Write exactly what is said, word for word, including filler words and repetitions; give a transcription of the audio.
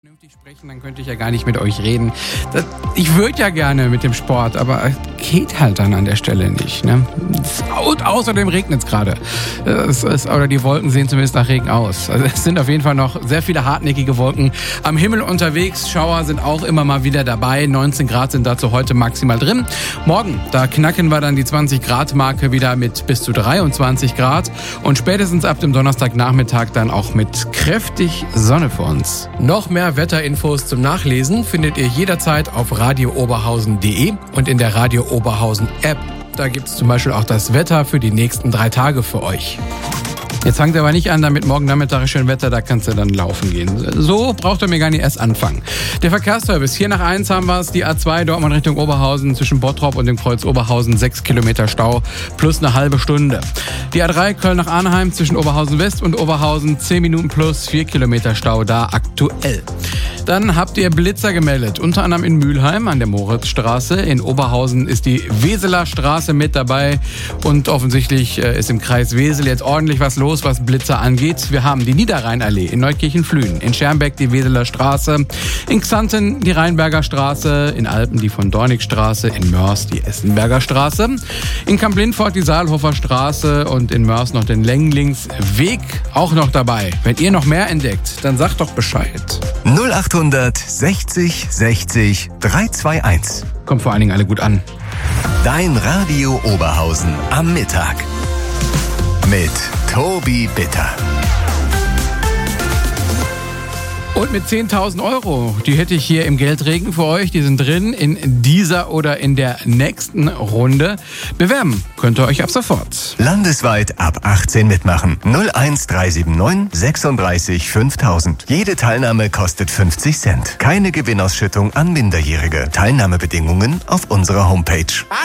Vernünftig sprechen, dann könnte ich ja gar nicht mit euch reden. Das, ich würde ja gerne mit dem Sport, aber geht halt dann an der Stelle nicht. Ne? Und außerdem regnet es gerade. Oder die Wolken sehen zumindest nach Regen aus. Also es sind auf jeden Fall noch sehr viele hartnäckige Wolken am Himmel unterwegs. Schauer sind auch immer mal wieder dabei. neunzehn Grad sind dazu heute maximal drin. Morgen, da knacken wir dann die zwanzig Grad Marke wieder mit bis zu dreiundzwanzig Grad. Und spätestens ab dem Donnerstagnachmittag dann auch mit kräftig Sonne für uns. Noch mehr Wetterinfos zum Nachlesen findet ihr jederzeit auf radio oberhausen punkt de und in der Radio Oberhausen App. Da gibt es zum Beispiel auch das Wetter für die nächsten drei Tage für euch. Jetzt fangt aber nicht an, damit morgen Nachmittag schön Wetter, da kannst du dann laufen gehen. So braucht ihr mir gar nicht erst anfangen. Der Verkehrsservice, hier nach eins haben wir es, die A zwei Dortmund Richtung Oberhausen, zwischen Bottrop und dem Kreuz Oberhausen, sechs Kilometer Stau plus eine halbe Stunde. Die A drei Köln nach Arnheim, zwischen Oberhausen West und Oberhausen, zehn Minuten plus vier Kilometer Stau da aktuell. Dann habt ihr Blitzer gemeldet, unter anderem in Mülheim an der Moritzstraße. In Oberhausen ist die Weseler Straße mit dabei und offensichtlich ist im Kreis Wesel jetzt ordentlich was los, was Blitzer angeht. Wir haben die Niederrheinallee in Neukirchen-Flühen, in Schermbeck die Weseler Straße, in Xanten die Rheinberger Straße, in Alpen die von Dornigstraße, in Mörs die Essenberger Straße, in Kamp-Lindfort die Saalhofer Straße und in Mörs noch den Lenglingsweg auch noch dabei. Wenn ihr noch mehr entdeckt, dann sagt doch Bescheid. null acht sechzig sechzig drei zwei eins. Kommt vor allen Dingen alle gut an. Dein Radio Oberhausen am Mittag mit Tobi Bitter. Und mit zehntausend Euro, die hätte ich hier im Geldregen für euch. Die sind drin in dieser oder in der nächsten Runde. Bewerben könnt ihr euch ab sofort. Landesweit ab achtzehn mitmachen. null eins drei sieben neun sechsunddreißig fünftausend. Jede Teilnahme kostet fünfzig Cent. Keine Gewinnausschüttung an Minderjährige. Teilnahmebedingungen auf unserer Homepage.